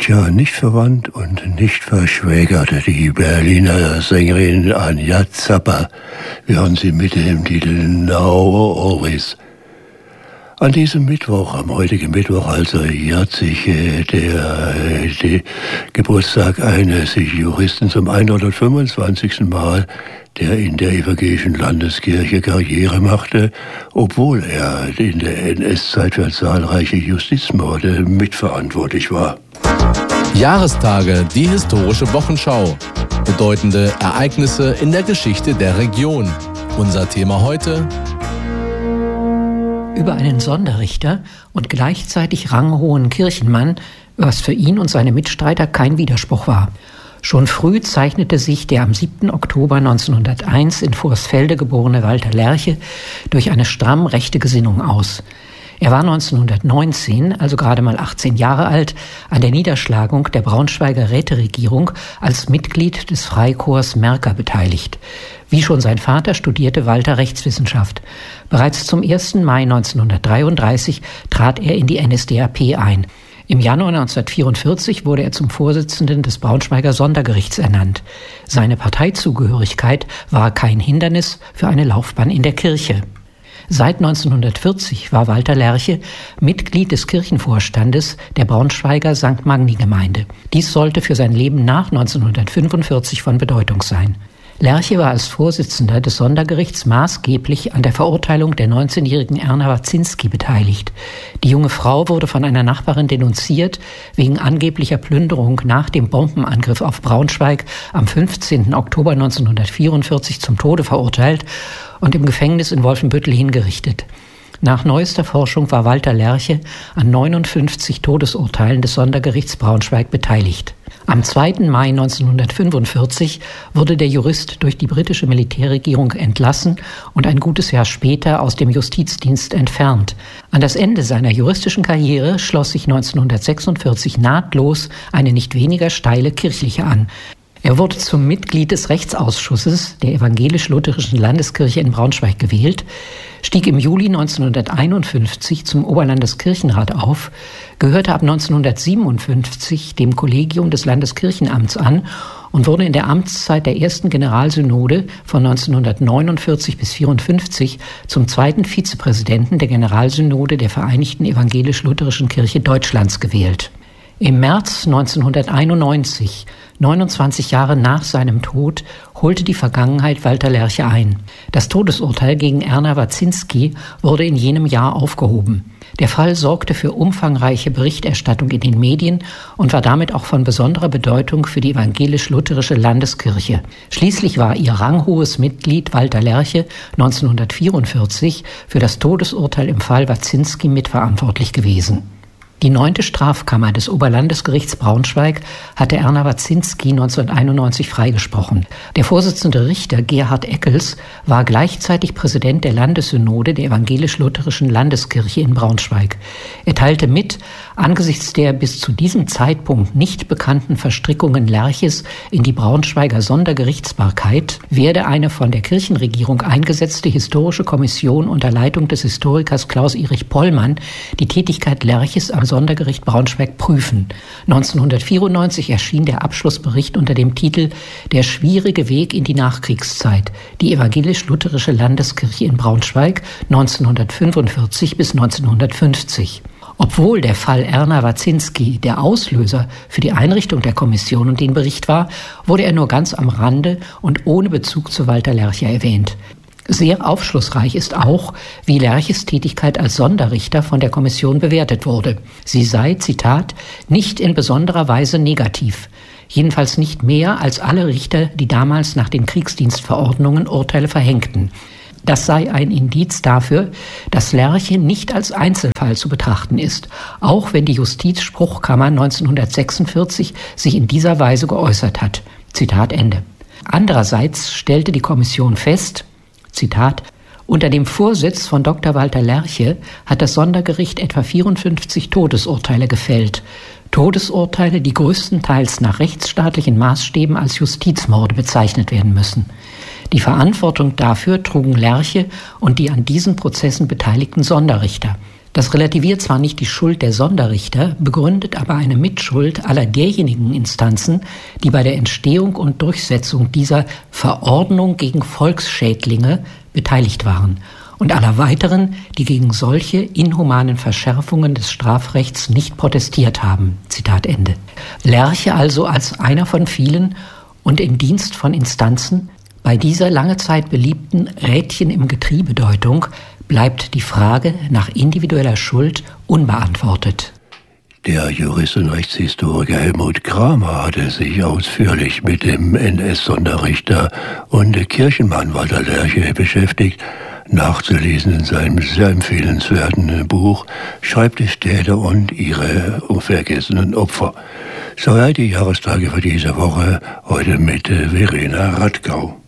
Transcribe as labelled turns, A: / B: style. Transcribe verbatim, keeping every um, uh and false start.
A: Tja, nicht verwandt und nicht verschwägert, die Berliner Sängerin Anja Zapper. Wir hören sie mit dem Titel Now or Always. An diesem Mittwoch, am heutigen Mittwoch, also jährt sich äh, der, äh, der Geburtstag eines Juristen zum hundertfünfundzwanzigsten Mal, der in der evangelischen Landeskirche Karriere machte, obwohl er in der N S-Zeit für zahlreiche Justizmorde mitverantwortlich war.
B: Jahrestage, die historische Wochenschau. Bedeutende Ereignisse in der Geschichte der Region. Unser Thema heute:
C: über einen Sonderrichter und gleichzeitig ranghohen Kirchenmann, was für ihn und seine Mitstreiter kein Widerspruch war. Schon früh zeichnete sich der am siebten Oktober neunzehnhunderteins in Vorsfelde geborene Walter Lerche durch eine stramm rechte Gesinnung aus. Er war neunzehnhundertneunzehn, also gerade mal achtzehn Jahre alt, an der Niederschlagung der Braunschweiger Räteregierung als Mitglied des Freikorps Merker beteiligt. Wie schon sein Vater studierte Walter Rechtswissenschaft. Bereits zum ersten Mai neunzehnhundertdreiunddreißig trat er in die N S D A P ein. Im Januar neunzehnhundertvierundvierzig wurde er zum Vorsitzenden des Braunschweiger Sondergerichts ernannt. Seine Parteizugehörigkeit war kein Hindernis für eine Laufbahn in der Kirche. Seit neunzehnhundertvierzig war Walter Lerche Mitglied des Kirchenvorstandes der Braunschweiger Sankt Magni-Gemeinde. Dies sollte für sein Leben nach neunzehnhundertfünfundvierzig von Bedeutung sein. Lerche war als Vorsitzender des Sondergerichts maßgeblich an der Verurteilung der neunzehnjährigen Erna Wazinski beteiligt. Die junge Frau wurde von einer Nachbarin denunziert, wegen angeblicher Plünderung nach dem Bombenangriff auf Braunschweig am fünfzehnten Oktober neunzehnhundertvierundvierzig zum Tode verurteilt und im Gefängnis in Wolfenbüttel hingerichtet. Nach neuester Forschung war Walter Lerche an neunundfünfzig Todesurteilen des Sondergerichts Braunschweig beteiligt. Am zweiten Mai neunzehnhundertfünfundvierzig wurde der Jurist durch die britische Militärregierung entlassen und ein gutes Jahr später aus dem Justizdienst entfernt. An das Ende seiner juristischen Karriere schloss sich neunzehnhundertsechsundvierzig nahtlos eine nicht weniger steile kirchliche an. Er wurde zum Mitglied des Rechtsausschusses der evangelisch-lutherischen Landeskirche in Braunschweig gewählt, stieg im Juli neunzehnhunderteinundfünfzig zum Oberlandeskirchenrat auf, gehörte ab neunzehnhundertsiebenundfünfzig dem Kollegium des Landeskirchenamts an und wurde in der Amtszeit der ersten Generalsynode von neunzehnhundertneunundvierzig bis vierundfünfzig zum zweiten Vizepräsidenten der Generalsynode der Vereinigten Evangelisch-Lutherischen Kirche Deutschlands gewählt. Im März neunzehnhunderteinundneunzig, neunundzwanzig Jahre nach seinem Tod, holte die Vergangenheit Walter Lerche ein. Das Todesurteil gegen Erna Wazinski wurde in jenem Jahr aufgehoben. Der Fall sorgte für umfangreiche Berichterstattung in den Medien und war damit auch von besonderer Bedeutung für die evangelisch-lutherische Landeskirche. Schließlich war ihr ranghohes Mitglied Walter Lerche neunzehnhundertvierundvierzig für das Todesurteil im Fall Wazinski mitverantwortlich gewesen. Die neunte Strafkammer des Oberlandesgerichts Braunschweig hatte Erna Wazinski neunzehnhunderteinundneunzig freigesprochen. Der Vorsitzende Richter Gerhard Eckels war gleichzeitig Präsident der Landessynode der evangelisch-lutherischen Landeskirche in Braunschweig. Er teilte mit, angesichts der bis zu diesem Zeitpunkt nicht bekannten Verstrickungen Lerches in die Braunschweiger Sondergerichtsbarkeit werde eine von der Kirchenregierung eingesetzte historische Kommission unter Leitung des Historikers Klaus-Erich Pollmann die Tätigkeit Lerches am Sondergericht Braunschweig prüfen. neunzehnhundertvierundneunzig erschien der Abschlussbericht unter dem Titel »Der schwierige Weg in die Nachkriegszeit. Die evangelisch-lutherische Landeskirche in Braunschweig neunzehnhundertfünfundvierzig bis neunzehnhundertfünfzig«. Obwohl der Fall Erna Wazinski der Auslöser für die Einrichtung der Kommission und den Bericht war, wurde er nur ganz am Rande und ohne Bezug zu Walter Lerche erwähnt. Sehr aufschlussreich ist auch, wie Lerches Tätigkeit als Sonderrichter von der Kommission bewertet wurde. Sie sei, Zitat, nicht in besonderer Weise negativ. Jedenfalls nicht mehr als alle Richter, die damals nach den Kriegsdienstverordnungen Urteile verhängten. Das sei ein Indiz dafür, dass Lerche nicht als Einzelfall zu betrachten ist, auch wenn die Justizspruchkammer neunzehnhundertsechsundvierzig sich in dieser Weise geäußert hat. Zitat Ende. Andererseits stellte die Kommission fest, Zitat, unter dem Vorsitz von Doktor Walter Lerche hat das Sondergericht etwa vierundfünfzig Todesurteile gefällt. Todesurteile, die größtenteils nach rechtsstaatlichen Maßstäben als Justizmorde bezeichnet werden müssen. Die Verantwortung dafür trugen Lerche und die an diesen Prozessen beteiligten Sonderrichter. Das relativiert zwar nicht die Schuld der Sonderrichter, begründet aber eine Mitschuld aller derjenigen Instanzen, die bei der Entstehung und Durchsetzung dieser Verordnung gegen Volksschädlinge beteiligt waren und aller weiteren, die gegen solche inhumanen Verschärfungen des Strafrechts nicht protestiert haben. Zitat Ende. Lerche also als einer von vielen und im Dienst von Instanzen bei dieser lange Zeit beliebten Rädchen im Getriebe-Deutung bleibt die Frage nach individueller Schuld unbeantwortet.
A: Der Jurist und Rechtshistoriker Helmut Kramer hatte sich ausführlich mit dem N S-Sonderrichter und Kirchenmann Walter Lerche beschäftigt. Nachzulesen in seinem sehr empfehlenswerten Buch Schreibtischtäter und ihre unvergessenen Opfer. Soweit die Jahrestage für diese Woche, heute mit Verena Radkau.